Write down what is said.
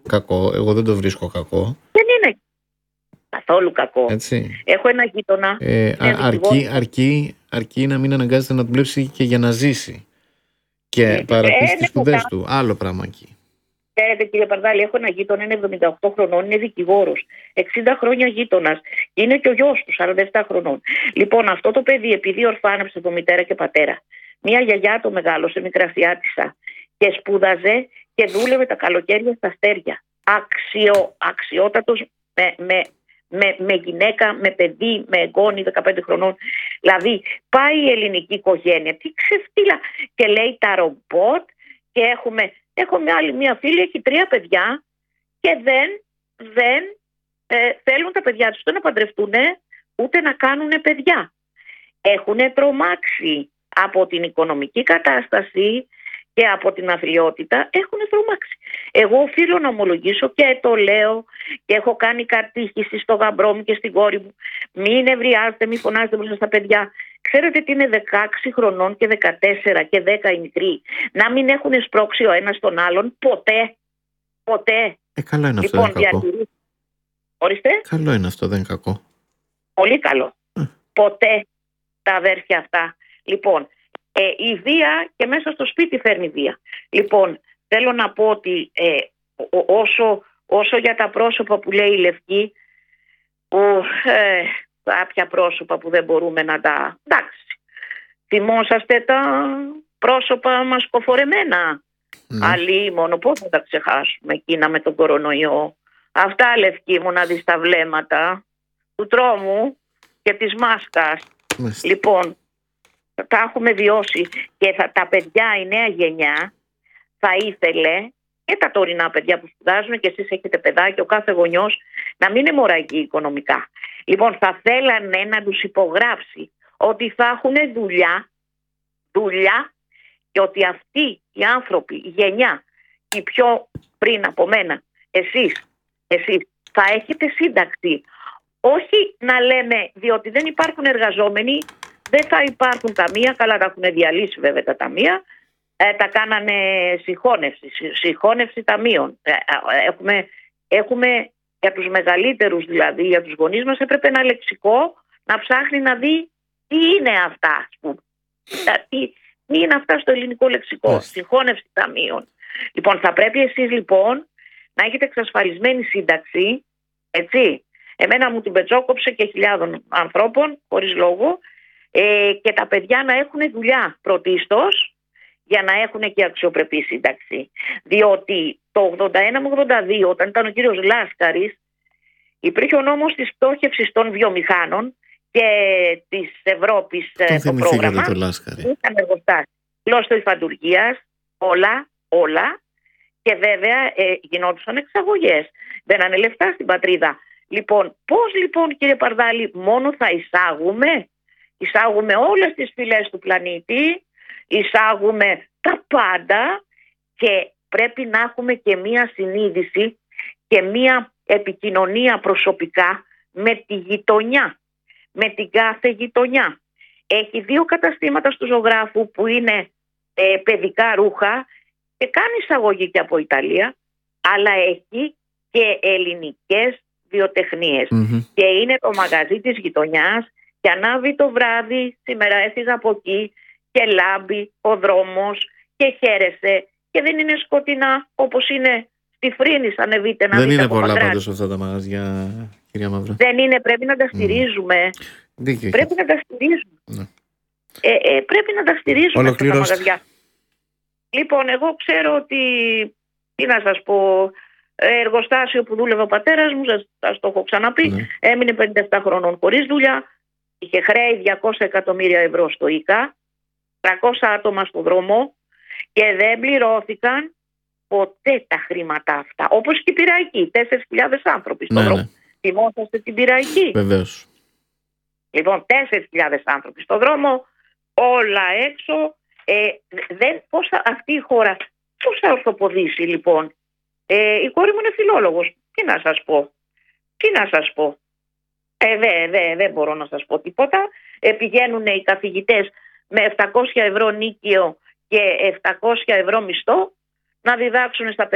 κακό. Εγώ δεν το βρίσκω κακό. Δεν είναι καθόλου κακό. Έτσι. Έχω ένα γείτονα. Αρκεί να μην αναγκάζεται να δουλέψει και για να ζήσει. Και παραπεί στις σπουδές του. Άλλο πράγμα εκεί. Ξέρετε, κύριε Παρδάλη, έχω ένα γείτονα, είναι 78 χρονών, είναι δικηγόρος. 60 χρόνια γείτονας. Είναι και ο γιος του, 47 χρονών. Λοιπόν, αυτό το παιδί, επειδή ορφάνεψε από μητέρα και πατέρα, μία γιαγιά το μεγάλωσε, μικρασιάτισσα, και σπούδαζε και δούλευε τα καλοκαίρια στα αστέρια. Αξιότατος, με γυναίκα, με παιδί, με εγγόνι 15 χρονών. Δηλαδή, πάει η ελληνική οικογένεια. Τι ξεφτύλα. Και λέει τα ρομπότ, και έχω με άλλη μία φίλη, έχει 3 παιδιά και δεν θέλουν τα παιδιά τους ούτε να παντρευτούν ούτε να κάνουν παιδιά. Έχουν τρομάξει από την οικονομική κατάσταση και από την αθλιότητα, έχουν τρομάξει. Εγώ οφείλω να ομολογήσω και το λέω και έχω κάνει κατήχηση στο γαμπρό μου και στην κόρη μου. Μην ευριάζετε, μην φωνάζετε μπροστά στα παιδιά. Ξέρετε τι είναι 16 χρονών και 14 και 10 οι μικροί να μην έχουν σπρώξει ο ένας τον άλλον ποτέ. Καλό είναι αυτό, δεν είναι κακό. Ορίστε. Καλό είναι αυτό, δεν είναι κακό. Πολύ καλό. Ποτέ τα αδέρφια αυτά. Λοιπόν, η βία και μέσα στο σπίτι φέρνει βία. Λοιπόν, θέλω να πω ότι όσο για τα πρόσωπα που λέει η Λευκή, που κάποια πρόσωπα που δεν μπορούμε να τα... Εντάξει, θυμόσαστε τα πρόσωπα μας κοφορεμένα. Αλλή μόνο, πώς θα τα ξεχάσουμε εκείνα με τον κορονοϊό. Αυτά, Λευκή μου, να δεις τα βλέμματα του τρόμου και της μάσκας. Λοιπόν, τα έχουμε βιώσει και τα παιδιά, η νέα γενιά θα ήθελε, και τα τωρινά παιδιά που σπουδάζουν, και εσείς έχετε παιδάκια, ο κάθε γονιός, να μην αιμορραγεί οικονομικά. Λοιπόν, θα θέλανε να τους υπογράψει ότι θα έχουν δουλειά, και ότι αυτοί οι άνθρωποι, η γενιά, οι πιο πριν από μένα, εσείς θα έχετε σύνταξη. Όχι να λέμε, διότι δεν υπάρχουν εργαζόμενοι, δεν θα υπάρχουν ταμεία. Καλά, τα έχουν διαλύσει βέβαια τα ταμεία. Τα κάνανε συγχώνευση ταμείων. Έχουμε για τους μεγαλύτερους, δηλαδή για τους γονείς μας, έπρεπε ένα λεξικό να ψάχνει να δει τι είναι αυτά, ας πούμε. Τι είναι αυτά στο ελληνικό λεξικό. Συγχώνευση ταμείων. Λοιπόν, θα πρέπει εσείς λοιπόν να έχετε εξασφαλισμένη σύνταξη, έτσι. Εμένα μου την πετσόκοψε και χιλιάδων ανθρώπων, χωρίς λόγο, και τα παιδιά να έχουν δουλειά πρωτίστως, για να έχουν και αξιοπρεπή σύνταξη. Διότι το 81 με 82, όταν ήταν ο κύριος Λάσκαρης, υπήρχε ο νόμος της πτώχευσης των βιομηχάνων και της Ευρώπης στο πρόγραμμα. Ήταν εργοστάσιο, κλωστοϊφαντουργίας, όλα. Και βέβαια γινόντουσαν εξαγωγές. Μπαίνανε λεφτά στην πατρίδα. Λοιπόν, πώς λοιπόν, κύριε Παρδάλη, μόνο θα εισάγουμε όλες τις φυλές του πλανήτη, εισάγουμε τα πάντα, και πρέπει να έχουμε και μία συνείδηση και μία επικοινωνία προσωπικά με τη γειτονιά, με την κάθε γειτονιά. Έχει 2 καταστήματα στο Ζωγράφου που είναι παιδικά ρούχα και κάνει εισαγωγή και από Ιταλία, αλλά έχει και ελληνικές βιοτεχνίες. Και είναι το μαγαζί της γειτονιάς και ανάβει το βράδυ, σήμερα έφυγα από εκεί, και λάμπει ο δρόμος και χαίρεσαι, και δεν είναι σκοτεινά όπως είναι στη Φρίνης. Ανεβείτε να δεν δείτε. Είναι πολλά πάντως αυτά τα μαγαζιά, κυρία Μαύρα. Δεν είναι, πρέπει να τα στηρίζουμε. Πρέπει να τα στηρίζουμε. Πρέπει να τα στηρίζουμε αυτά τα μαγαζιά. Λοιπόν, εγώ ξέρω ότι, τι να σας πω, εργοστάσιο που δούλευε ο πατέρας μου, σας το έχω ξαναπεί, έμεινε 57 χρονών χωρίς δουλειά, είχε χρέη 200 εκατομμύρια ευρώ στο ΙΚΑ, 300 άτομα στο δρόμο, και δεν πληρώθηκαν ποτέ τα χρήματα αυτά. Όπως και η Πειραϊκή, 4.000 άνθρωποι στο δρόμο. Θυμόσαστε την Πειραϊκή? Βεβαίως. Λοιπόν, 4.000 άνθρωποι στο δρόμο, όλα έξω. Πώς αυτή η χώρα, πώς θα ορθοποδήσει λοιπόν? Η κόρη μου είναι φιλόλογος. Τι να σας πω. Δεν μπορώ να σας πω τίποτα. Πηγαίνουν οι καθηγητές με 700 ευρώ νίκιο και 700 ευρώ μισθό να διδάξουν στα παιδιά